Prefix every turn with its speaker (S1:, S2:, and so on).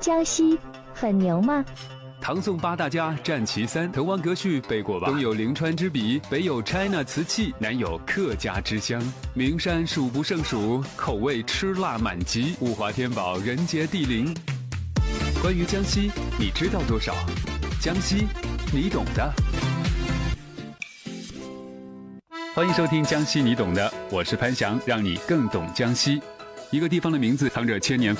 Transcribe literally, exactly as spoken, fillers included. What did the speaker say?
S1: 江西很牛吗？
S2: 唐宋八大家占其三，滕王阁序背过吧？东有临川之笔，北有 China 瓷器，南有客家之乡，名山数不胜数，口味吃辣满级，物华天宝，人杰地灵。关于江西，你知道多少？江西，你懂的。欢迎收听《江西你懂的》，我是潘翔，让你更懂江西。一个地方的名字藏着千年